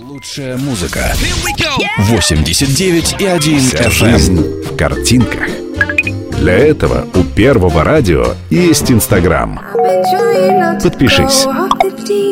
Лучшая музыка. 89,1 Вся жизнь в картинках. Для этого у Первого радио есть Инстаграм. Подпишись.